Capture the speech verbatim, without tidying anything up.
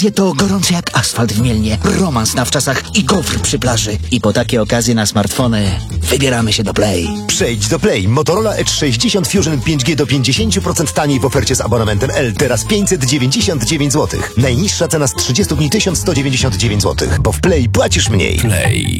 To gorące jak asfalt w Mielnie, romans na wczasach i gofr przy plaży. I po takie okazje na smartfony wybieramy się do Play. Przejdź do Play. Motorola Edge sześćdziesiąt Fusion pięć G do pięćdziesiąt procent taniej w ofercie z abonamentem L. Teraz pięćset dziewięćdziesiąt dziewięć złotych. Najniższa cena z trzydziestu dni tysiąc sto dziewięćdziesiąt dziewięć złotych. Bo w Play płacisz mniej. Play.